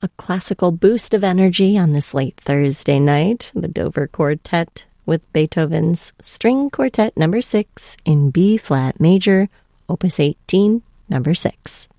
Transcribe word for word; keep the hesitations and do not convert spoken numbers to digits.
A classical boost of energy on this late Thursday night. The Dover Quartet with Beethoven's String Quartet number six in B-flat major, opus eighteen, number six.